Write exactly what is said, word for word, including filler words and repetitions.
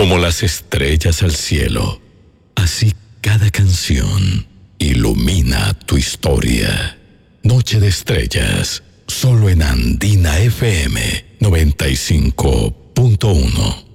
Como las estrellas al cielo, así cada canción ilumina tu historia. Noche de Estrellas, solo en Andina F M noventa y cinco punto uno.